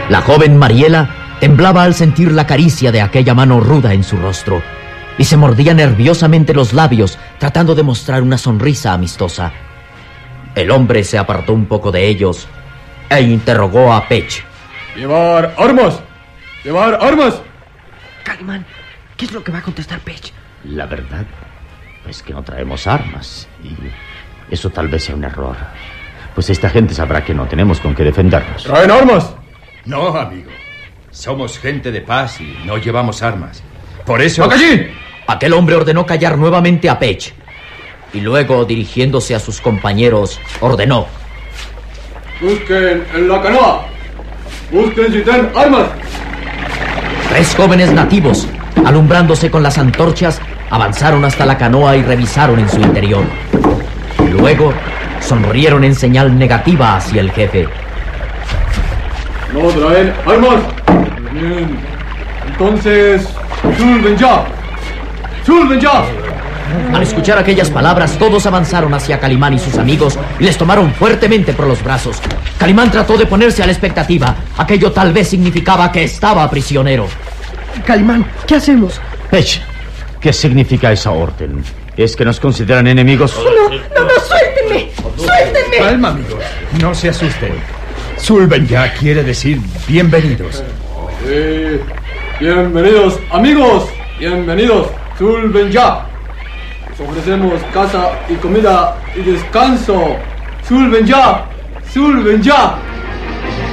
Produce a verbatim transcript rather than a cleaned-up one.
La joven Mariela temblaba al sentir la caricia de aquella mano ruda en su rostro y se mordía nerviosamente los labios tratando de mostrar una sonrisa amistosa. El hombre se apartó un poco de ellos e interrogó a Pech. ¡Llevar armas! ¡Llevar armas! Calimán, ¿qué es lo que va a contestar Pech? La verdad es que no traemos armas y eso tal vez sea un error. Pues esta gente sabrá que no tenemos con qué defendernos. ¿Traen armas? No, amigo. Somos gente de paz y no llevamos armas. Por eso... ¡Acallí! Aquel hombre ordenó callar nuevamente a Pech y luego, dirigiéndose a sus compañeros, ordenó: Busquen en la canoa. Busquen si tienen armas. Tres jóvenes nativos, alumbrándose con las antorchas, avanzaron hasta la canoa y revisaron en su interior. Luego, sonrieron en señal negativa hacia el jefe. No traen armas. Bien. Entonces, ¡suben ya! ¡Suben ya! Al escuchar aquellas palabras, todos avanzaron hacia Calimán y sus amigos y les tomaron fuertemente por los brazos. Calimán trató de ponerse a la expectativa. Aquello tal vez significaba que estaba prisionero. Calimán, ¿qué hacemos? Pech, ¿qué significa esa orden? ¿Es que nos consideran enemigos? No, no, no, suéltenme. Suéltenme. Calma, amigos. No se asusten. Sulven ya quiere decir bienvenidos. Sí. Bienvenidos, amigos. Bienvenidos. Sulven ya. Les ofrecemos casa y comida y descanso. ¡Sulven ya! ¡Sulven ya!